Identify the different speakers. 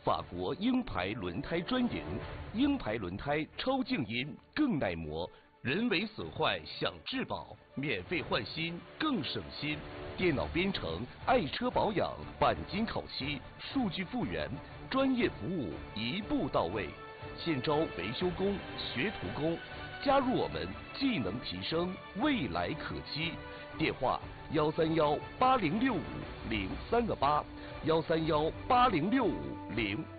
Speaker 1: 法国鹰牌轮胎专营，鹰牌轮胎超静音更耐磨，人为损坏享质保，免费换新更省心。电脑编程，爱车保养，钣金烤漆，数据复原，专业服务一步到位。现招维修工、学徒工，加入我们，技能提升，未来可期。电话131806503个8，131806503。